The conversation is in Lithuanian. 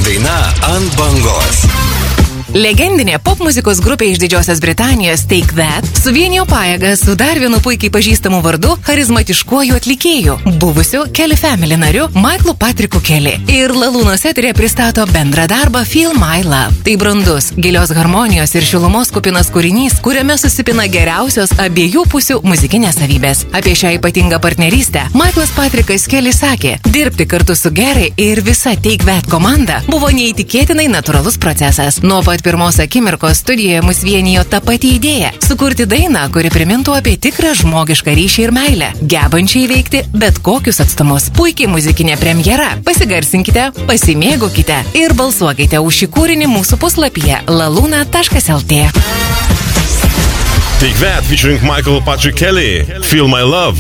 Daina ant bangos. Legendinė popmuzikos grupė iš Didžiosios Britanijos Take That suvienijo pajėgas su dar vienu puikiai pažįstamu vardu charizmatiškuoju atlikėju, buvusiu Kelly Family nariu Michaelu Patricku Kelly. Ir Lalūnos eterė pristato bendrą darbą Feel My Love. Tai brandus, gilios harmonijos ir šilumos kupinas kūrinys, kuriame susipina geriausios abiejų pusių muzikinės savybės. Apie šią ypatingą partnerystę Michaelas Patrickas Kelly sakė, dirbti kartu su Gary ir visa Take That komanda buvo neįtikėtinai natūralus procesas. Nuo pat pirmos akimirkos studijoje mus vienijo ta pati idėja – sukurti dainą, kuri primintų apie tikrą žmogišką ryšį ir meilę, gebančią įveikti bet kokius atstumus. Puikiai muzikinė premjera. Pasigarsinkite, pasimėgaukite ir balsuokite už šį kūrinį mūsų puslapyje laluna.lt. Take That featuring Michael Patrick Kelly. Feel My Love.